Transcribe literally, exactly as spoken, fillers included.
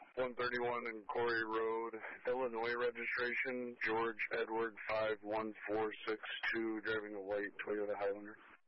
one thirty-one in Corey Road, Illinois registration, George Edward five one four six two, driving a white Toyota Highlander.